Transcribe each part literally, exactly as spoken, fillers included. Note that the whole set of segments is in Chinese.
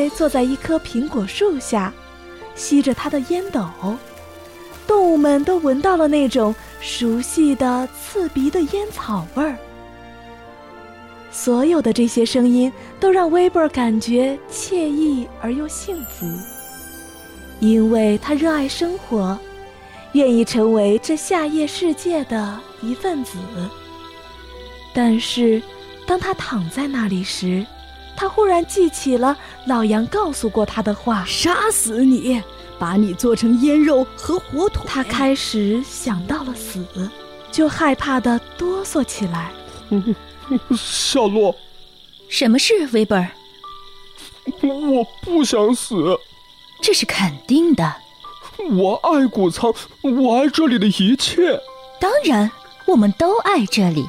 队坐在一棵苹果树下，吸着它的烟斗。动物们都闻到了那种熟悉的刺鼻的烟草味儿。所有的这些声音都让威伯感觉惬意而又幸福，因为他热爱生活，愿意成为这夏夜世界的一份子。但是当他躺在那里时，他忽然记起了老杨告诉过他的话： 杀死你，把你做成腌肉和火腿。 他开始想到了死，就害怕地哆嗦起来。 夏洛， 什么事，威伯？ 我不想死。 这是肯定的。 我爱谷仓，我爱这里的一切。 当然，我们都爱这里。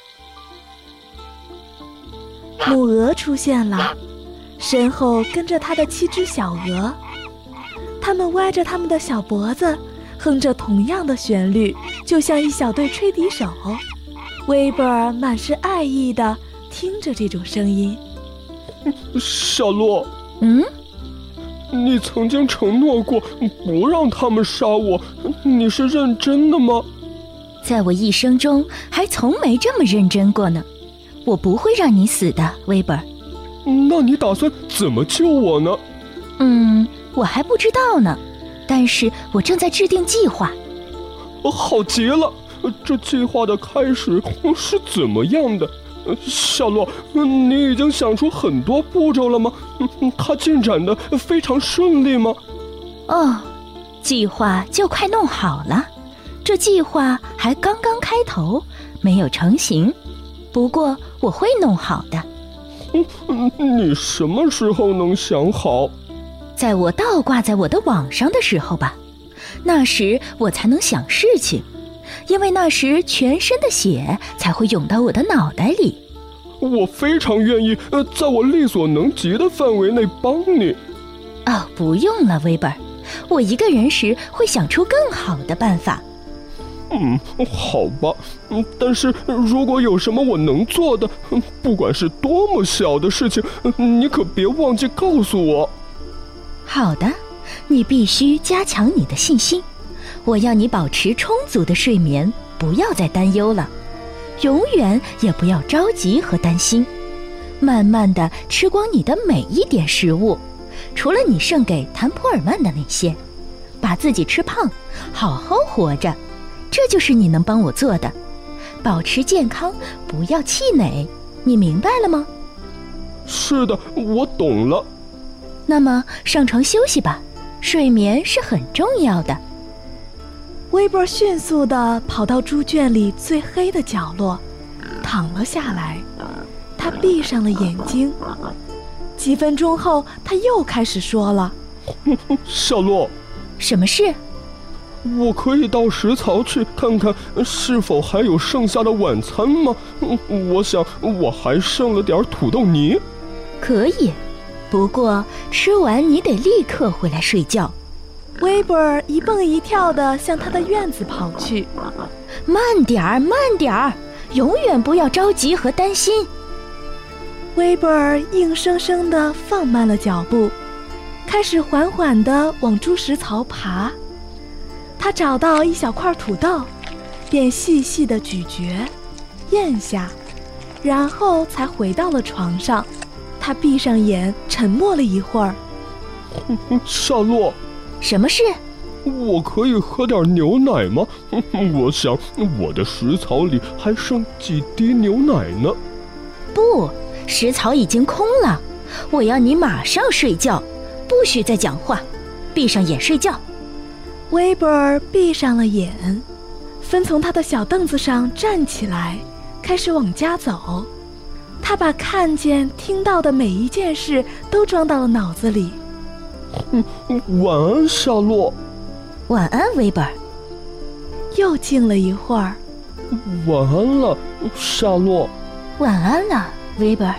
母鹅出现了，身后跟着它的七只小鹅，它们歪着它们的小脖子，哼着同样的旋律，就像一小队吹笛手。威伯尔满是爱意地听着这种声音。 夏洛， 嗯， 你曾经承诺过不让他们杀我，你是认真的吗？ 在我一生中还从没这么认真过呢。我不会让你死的，威伯尔。 那你打算怎么救我呢？ 嗯，我还不知道呢，但是我正在制定计划。 好极了，这计划的开始是怎么样的？夏洛，你已经想出很多步骤了吗？它进展得非常顺利吗？ 哦，计划就快弄好了，这计划还刚刚开头，没有成型。不过我会弄好的。 嗯，你什么时候能想好？ 在我倒挂在我的网上的时候吧，那时我才能想事情，因为那时全身的血才会涌到我的脑袋里。 我非常愿意，呃，在我力所能及的范围内帮你。 哦，不用了，威伯尔，我一个人时会想出更好的办法。 嗯，好吧，嗯，但是如果有什么我能做的，不管是多么小的事情，你可别忘记告诉我。 好的，你必须加强你的信心。我要你保持充足的睡眠，不要再担忧了，永远也不要着急和担心。慢慢地吃光你的每一点食物，除了你剩给谭普尔曼的那些，把自己吃胖，好好活着。这就是你能帮我做的，保持健康，不要气馁，你明白了吗？ 是的，我懂了。 那么上床休息吧，睡眠是很重要的。 威伯迅速地跑到猪圈里最黑的角落，躺了下来。他闭上了眼睛。几分钟后，他又开始说了： 夏洛， 什么事？ 我可以到食槽去看看是否还有剩下的晚餐吗？我想我还剩了点土豆泥。 可以，不过吃完你得立刻回来睡觉。 威伯尔一蹦一跳地向他的院子跑去。 慢点儿，慢点儿，永远不要着急和担心。 威伯尔硬生生地放慢了脚步，开始缓缓地往猪食槽爬。他找到一小块土豆，便细细地咀嚼咽下，然后才回到了床上。他闭上眼沉默了一会儿。 夏洛， 什么事？ 我可以喝点牛奶吗？我想我的食槽里还剩几滴牛奶呢。 不，食槽已经空了。我要你马上睡觉，不许再讲话，闭上眼睡觉。 威伯尔闭上了眼，分从他的小凳子上站起来，开始往家走。他把看见听到的每一件事都装到了脑子里。 晚安，夏洛。 晚安，威伯尔。 又静了一会儿。 晚安了，夏洛。 晚安了，威伯尔。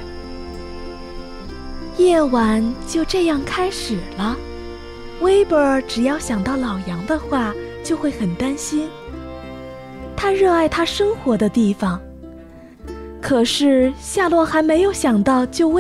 夜晚就这样开始了。威伯尔只要想到老杨的话，就会很担心。他热爱他生活的地方，可是夏洛还没有想到救威